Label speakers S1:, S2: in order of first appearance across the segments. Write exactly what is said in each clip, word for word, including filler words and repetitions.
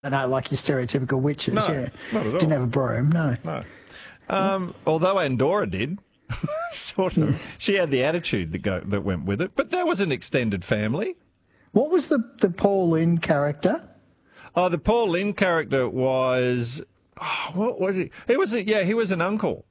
S1: I know, like your stereotypical witches.
S2: No,
S1: yeah.
S2: not at all.
S1: Didn't have a broom, no.
S2: No. Um, although Andorra did, sort of. She had the attitude that go that went with it, but that was an extended family.
S1: What was the, the Paul Lynn character?
S2: Oh, the Paul Lynn character was... Oh, what was he? He was a, yeah, he was an uncle.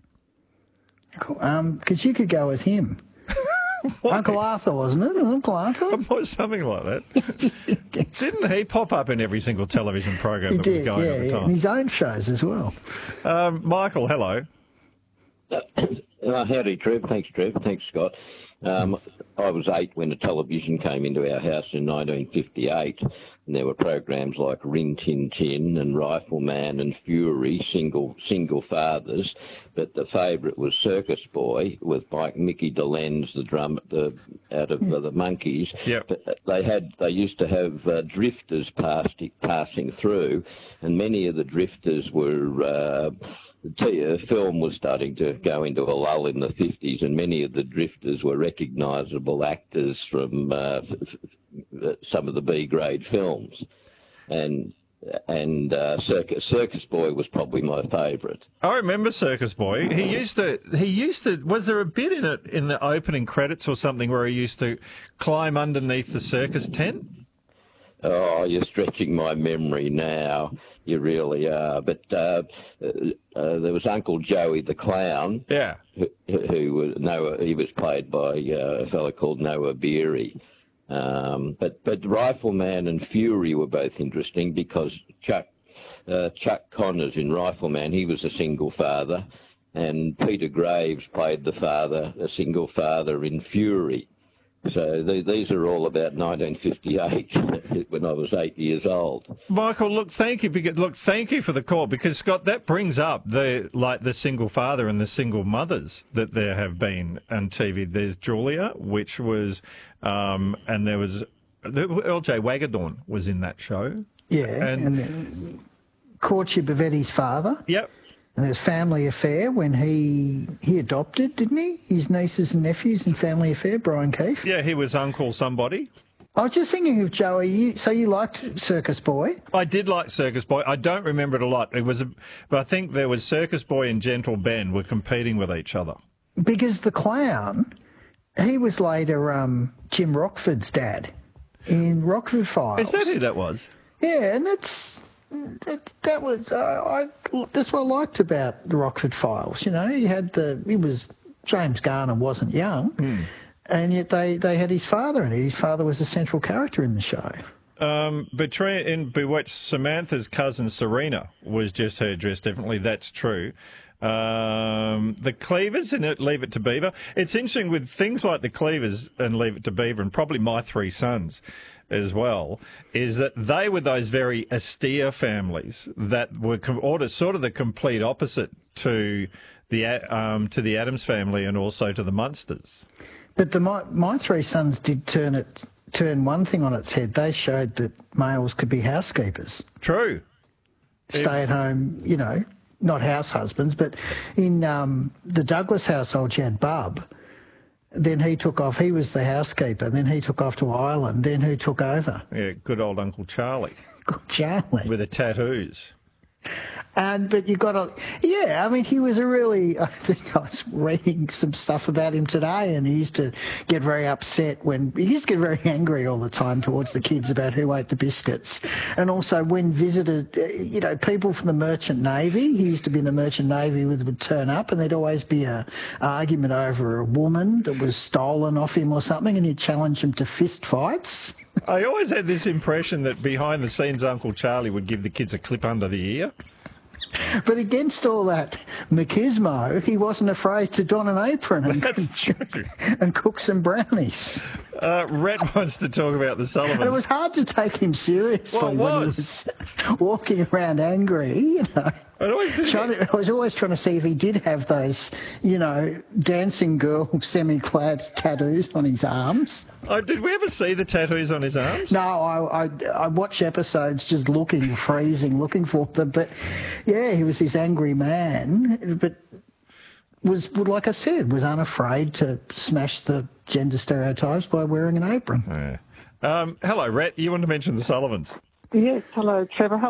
S1: Cool. Um, because you could go as him. Uncle Arthur, wasn't it? Uncle Arthur?
S2: It was something like that. Didn't he pop up in every single television program
S1: He
S2: that
S1: did,
S2: was going
S1: yeah,
S2: at the
S1: yeah.
S2: time?
S1: And his own shows as well.
S2: Um, Michael, hello.
S3: Uh, howdy, Trev. Thanks, Trev. Thanks, Scott. Um, I was eight when the television came into our house in nineteen fifty-eight, and there were programs like Rin Tin Tin and Rifleman and Fury, single single fathers. But the favourite was Circus Boy with Mike Mickey DeLenz, the drum the out of uh, the Monkees.
S2: Yep.
S3: But they had they used to have uh, drifters past, passing through, and many of the drifters were. Uh, The film was starting to go into a lull in the fifties, and many of the drifters were recognisable actors from uh, f- f- some of the B-grade films. And and uh, Circus, Circus Boy was probably my favourite.
S2: I remember Circus Boy. He used to. He used to. Was there a bit in it in the opening credits or something where he used to climb underneath the circus tent?
S3: Oh, you're stretching my memory now. You really are. But uh, uh, there was Uncle Joey the Clown.
S2: Yeah.
S3: Who, who was Noah? He was played by uh, a fellow called Noah Beery. Um, but but Rifleman and Fury were both interesting because Chuck uh, Chuck Connors in Rifleman, he was a single father, and Peter Graves played the father, a single father in Fury. So the, these are all about nineteen fifty-eight, when I was eight years old.
S2: Michael, look, thank you. Because, look, thank you for the call because Scott, that brings up the like the single father and the single mothers that there have been on T V. There's Julia, which was, um, and there was L J Wagadorn was in that show.
S1: Yeah,
S2: and,
S1: and the courtship of Eddie's father.
S2: Yep.
S1: And there was Family Affair when he he adopted, didn't he? His nieces and nephews in Family Affair, Brian Keefe.
S2: Yeah, he was Uncle Somebody.
S1: I was just thinking of Joey. You, so you liked Circus Boy?
S2: I did like Circus Boy. I don't remember it a lot. It was, a, but I think there was Circus Boy and Gentle Ben were competing with each other.
S1: Because the clown, he was later um, Jim Rockford's dad in Rockford Files.
S2: Is that who that was?
S1: Yeah, and that's that, that was uh, I. That's what I liked about the Rockford Files. You know, he had the he was James Garner wasn't young,
S2: Hmm.
S1: and yet they they had his father in it. His father was a central character in the show.
S2: Um, Between in Bewitched, Samantha's cousin Serena was just her dress. Definitely, that's true. Um, the Cleavers in it, Leave It to Beaver. It's interesting with things like the Cleavers and Leave It to Beaver, and probably My Three Sons as well, is that they were those very austere families that were com- order, sort of the complete opposite to the um, to the Addams family and also to the Munsters.
S1: But the My, My Three Sons did turn it turn one thing on its head. They showed that males could be housekeepers.
S2: True.
S1: Stay at home, you know, not house husbands, but in um, the Douglas household, you had Bub. Then he took off. He was the housekeeper. Then he took off to Ireland. Then who took over?
S2: Yeah, good old Uncle Charlie.
S1: Good Charlie.
S2: With the tattoos.
S1: And but you got to, yeah. I mean, he was a really. I think I was reading some stuff about him today, and he used to get very upset when he used to get very angry all the time towards the kids about who ate the biscuits, and also when visited, you know, people from the Merchant Navy. He used to be in the Merchant Navy with would turn up, and there'd always be a argument over a woman that was stolen off him or something, and he'd challenge him to fist fights.
S2: I always had this impression that behind the scenes Uncle Charlie would give the kids a clip under the ear.
S1: But against all that machismo, he wasn't afraid to don an apron and,
S2: That's true.
S1: and cook some brownies.
S2: Uh, Rhett wants to talk about the Sullivans.
S1: And it was hard to take him seriously
S2: Well, it
S1: when
S2: was.
S1: he was walking around angry, you know.
S2: I always
S1: Trying to, I was always trying to see if he did have those, you know, dancing girl semi-clad tattoos on his arms.
S2: Oh, did we ever see the tattoos on his arms?
S1: No, I, I, I watch episodes just looking, freezing, looking for them. But, yeah, he was this angry man, but was, like I said, was unafraid to smash the gender stereotypes by wearing an apron.
S2: Yeah. Um, hello, Rhett. You want to mention the Sullivans?
S4: Yes, hello, Trevor.